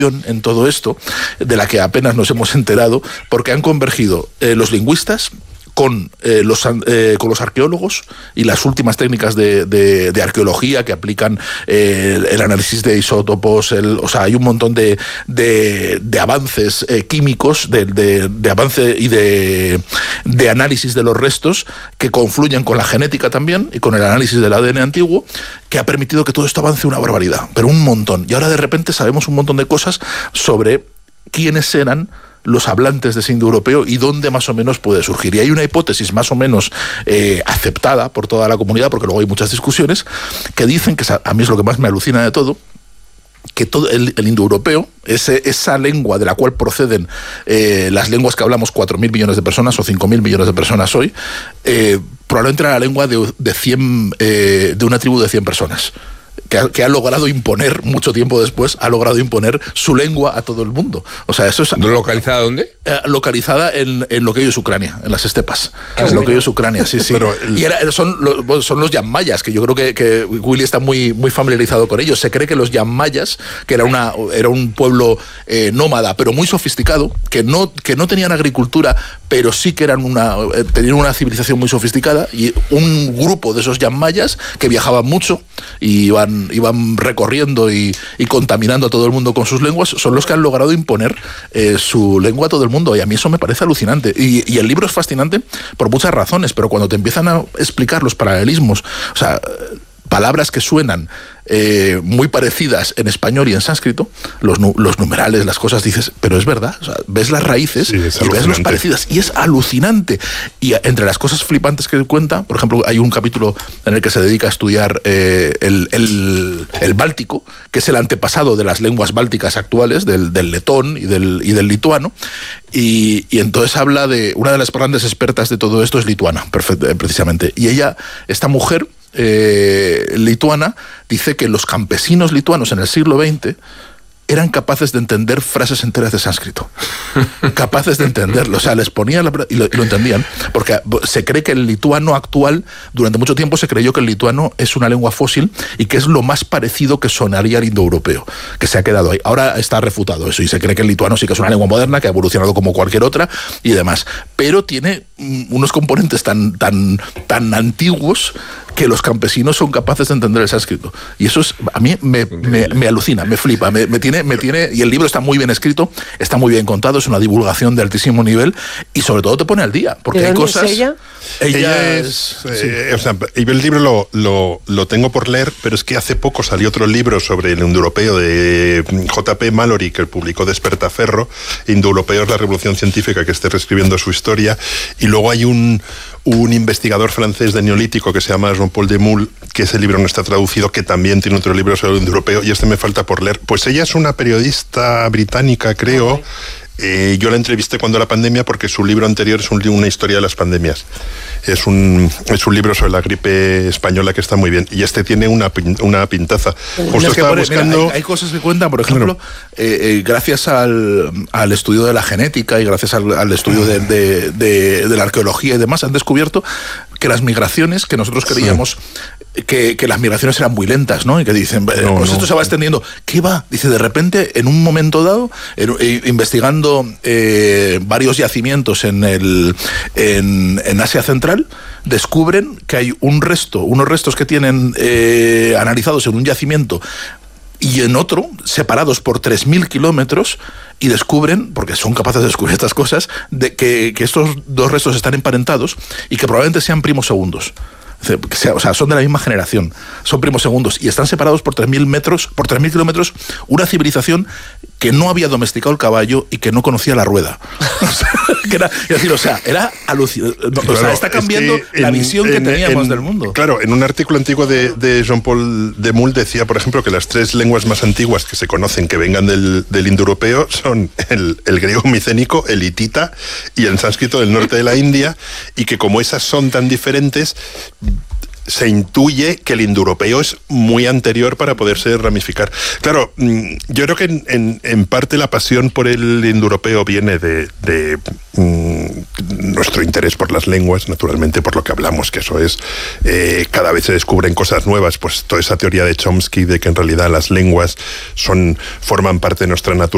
en todo esto, de la que apenas nos hemos enterado, porque han convergido los lingüistas con los arqueólogos y las últimas técnicas de arqueología que aplican el análisis de isótopos, o sea, hay un montón de avances químicos, de avance y de análisis de los restos que confluyen con la genética también y con el análisis del ADN antiguo, que ha permitido que todo esto avance una barbaridad, pero un montón. Y ahora de repente sabemos un montón de cosas sobre quiénes eran los hablantes de ese indoeuropeo y dónde más o menos puede surgir. Y hay una hipótesis más o menos aceptada por toda la comunidad, porque luego hay muchas discusiones, que dicen, que a mí es lo que más me alucina de todo, que todo el indoeuropeo, esa lengua de la cual proceden las lenguas que hablamos 4.000 millones de personas o 5.000 millones de personas hoy, probablemente era la lengua de una tribu de 100 personas. Que ha logrado imponer, mucho tiempo después, ha logrado imponer su lengua a todo el mundo. O sea, eso es... ¿Localizada dónde? Localizada en lo que hoy es Ucrania, en las estepas. En lo que hoy es Ucrania, sí. Pero son los yanmayas, que yo creo que Willy está muy familiarizado con ellos. Se cree que los yanmayas, que era un pueblo nómada, pero muy sofisticado, que no tenían agricultura, pero sí que tenían una civilización muy sofisticada, y un grupo de esos yanmayas que viajaban mucho y iban recorriendo y contaminando a todo el mundo con sus lenguas, son los que han logrado imponer su lengua a todo el mundo, y a mí eso me parece alucinante. Y el libro es fascinante por muchas razones, pero cuando te empiezan a explicar los paralelismos, o sea, palabras que suenan muy parecidas en español y en sánscrito, los numerales, las cosas, dices, pero es verdad, o sea, ves las raíces y ves las parecidas, y es alucinante. Y entre las cosas flipantes que cuenta, por ejemplo, hay un capítulo en el que se dedica a estudiar el báltico, que es el antepasado de las lenguas bálticas actuales, del letón y del lituano, y entonces habla de una de las grandes expertas de todo esto, es lituana, precisamente, y esta mujer lituana, dice que los campesinos lituanos en el siglo XX eran capaces de entender frases enteras de sánscrito. Capaces de entenderlo. O sea, les ponía y lo entendían. Porque se cree que el lituano actual, durante mucho tiempo se creyó que el lituano es una lengua fósil y que es lo más parecido que sonaría al indoeuropeo, que se ha quedado ahí. Ahora está refutado eso y se cree que el lituano sí que es una lengua moderna, que ha evolucionado como cualquier otra y demás. Pero tiene unos componentes tan antiguos que los campesinos son capaces de entender el sánscrito. Y eso a mí me alucina, me flipa, me tiene, y el libro está muy bien escrito, está muy bien contado, es una divulgación de altísimo nivel y sobre todo te pone al día, porque hay cosas... ¿Es ella? Ella es... o sea, el libro lo tengo por leer, pero es que hace poco salió otro libro sobre el indoeuropeo de J.P. Mallory, que publicó Despertaferro, Indoeuropeos, la revolución científica, que esté reescribiendo su historia, y luego hay un investigador francés de Neolítico que se llama Jean-Paul Demoule, que ese libro no está traducido, que también tiene otro libro sobre el indoeuropeo, y este me falta por leer. Pues ella es una periodista británica, creo. Yo la entrevisté cuando la pandemia, porque su libro anterior es una historia de las pandemias. Es un libro sobre la gripe española que está muy bien. Y este tiene una pintaza. Justo estaba buscando... Mira, hay cosas que cuentan, por ejemplo, gracias al estudio de la genética y gracias al estudio de la arqueología y demás, han descubierto que las migraciones, que nosotros creíamos que las migraciones eran muy lentas, ¿no? Y que dicen, esto se va extendiendo. ¿Qué va? Dice, de repente, en un momento dado, investigando varios yacimientos en Asia Central, descubren que hay unos restos que tienen analizados en un yacimiento y en otro, separados por 3.000 kilómetros, y descubren, porque son capaces de descubrir estas cosas, de que estos dos restos están emparentados y que probablemente sean primos segundos. O sea, son de la misma generación, son primos segundos y están separados por 3.000 kilómetros, una civilización que no había domesticado el caballo y que no conocía la rueda. Era alucinante. Claro, o sea, está cambiando la visión que teníamos del mundo. Claro, en un artículo antiguo de Jean-Paul Demoule decía, por ejemplo, que las 3 lenguas más antiguas que se conocen que vengan del indoeuropeo son el griego micénico, el hitita y el sánscrito del norte de la India, y que como esas son tan diferentes, se intuye que el indoeuropeo es muy anterior para poderse ramificar. Claro, yo creo que en parte la pasión por el indoeuropeo viene de nuestro interés por las lenguas, naturalmente por lo que hablamos, que eso es, cada vez se descubren cosas nuevas, pues toda esa teoría de Chomsky de que en realidad las lenguas forman parte de nuestra naturaleza,